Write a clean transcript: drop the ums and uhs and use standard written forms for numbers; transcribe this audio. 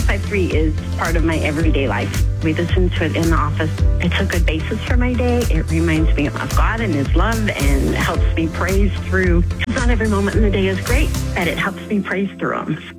105.3 is part of my everyday life. We listen to it in the office. It's a good basis for my day. It reminds me of God and His love and helps me praise through. Not every moment in the day is great, but it helps me praise through them.